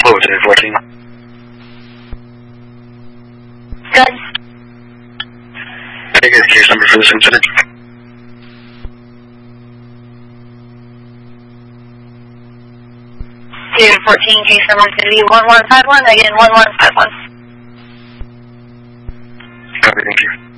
Hello, today 14. Good. Can I get the case number for this incident? Student 14, case number is going to be 1151, again 1151. Copy, thank you.